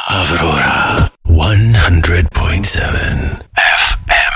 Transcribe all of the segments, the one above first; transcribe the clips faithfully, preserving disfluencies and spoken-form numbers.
Aurora one hundred point seven F M.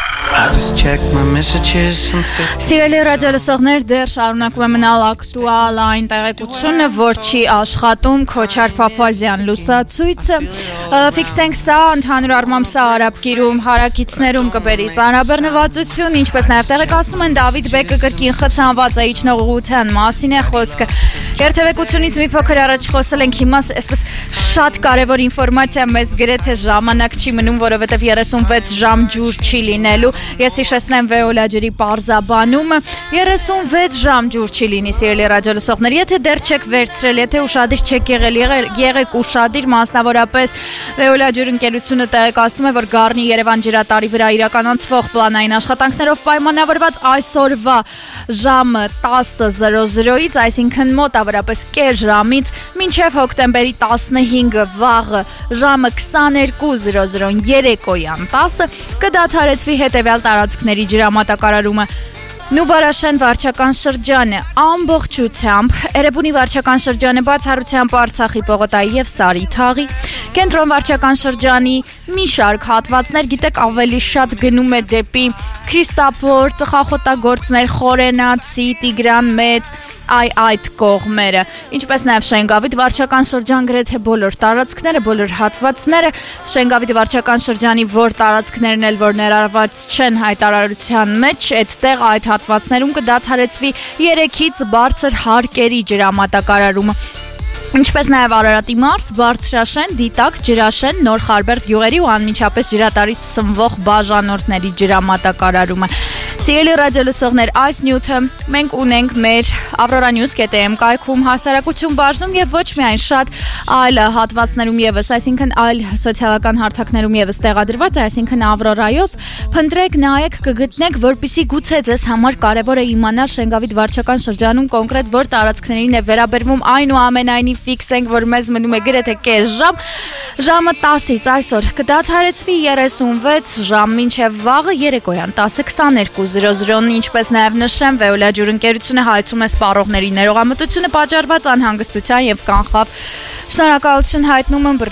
Սիրելի ռադիոլսողներ, դեռ շարունակում է մնալ ակտուալ այն տեղեկությունը, որ չի աշխատում Քոչար Փափազյան լուսացույցը։ Ֆիքսենք սա, ընդհանուր առմամբ սա արաբկիրում հարակիցներում կբերի ծանրաբեռնվածություն, ինչպես նաև տեղեկացնում են Դավիթ Բեկը կրկին խցանված է իջնողության մասին է խոսքը։ Երթևեկությունից մի փոքր առաջ խոսել ենք, հիմա այսպես շատ կարևոր ինֆորմացիա մեզ գրեթե ժամանակ չի մնում, որովհետև երեսունվեց ժամ ջուր չի լինելու։ Ես հիշեցնեմ Վեոլա ջրի պարզաբանումը, երեսունվեց ժամ ջուր չի լինի, սիրելի ռադիոլսողներ, եթե դեռ չեք վերցրել, եթե ուշադիր չեք եղել, եղեք ուշադիր, մասնավորապես Վեոլա ջուր ընկերությունը տեղեկացնում է, որ Գառնի Երևան ջրատարի վրա իրականացվող պլանային աշխատանքներով պայմանավորված այսօրվա ժամը տասը զրոզրոից, այսինքն մոտավորապես կես ժամից մինչև հոկտեմբերի տասնհինգը վաղը ժամը քսաներկու զրոզրոն երեկոյան տասը կդադարեցվի հետևյալ տարածքների ջրամատակարարումը։ Նուբարաշեն վարչական շրջանը ամբողջությամբ, Էրեբունի վարչական շրջանը բացառությամբ Արցախի Պողոտայի եւ Սարիթաղի, Կենտրոն վարչական շրջանի մի շարք հատվածներ, գիտեք, ավելի շատ գնում է դեպի Քրիստափոր, Ծխախոտագործներ, Խորենացի, Տիգրան Մեծ, այ այդ կողմերը, ինչպես նաև Շենգավիթ վարչական շրջան գրեթե բոլոր տարածքները, բոլոր հատվածները, Շենգավիթ վարչական շրջանի որ տարածքներն էլ որ ներառված չեն հայտարարության մեջ, այդտեղ այդ հատվածներում կդադարեցվի երեքից բարձր հարկերի ջրամատակարարումը։ Ինչպես նաև Արարատի մարզ, Բարձրաշեն, Դիտակ, Ջրաշեն, Նոր Խարբերդ գյուղերի ու անմիջապես ջրատարից սնվող բաժանորդների ջրամատակարարումը։ Սիրելի ռադիոլսողներ, այս նյութը մենք ունենք մեր Aurora News dot am կայքում հասարակություն բաժնում եւ ոչ միայն շատ այլ հատվածներում եւս, այսինքն այլ սոցիալական հարթակներում եւս տեղադրված է, այսինքն Aurora-ով փնտրեք, նայեք, կգտնեք, որպեսզի գուցե ձեզ համար կարեւոր է իմանալ Շենգավիթ վարչական շրջանում կոնկրետ որ տարածքներին է վերաբերվում, այնուամենայնիվ ֆիքսենք, որ մեզ մնում է գրեթե կես ժամ, ժամը տասից այսօր կդադարեցվի երեսունվեց ժամ մինչև վաղը երեկոյան տասը քսաներկու զրոզրոն, ինչպես նաև նշեմ, Վեոլա ջուր ընկերությունը հայցում է սպառողների ներողամտությունը պատճառված անհանգստության եւ կանխավ շնորհակալություն հայտնում են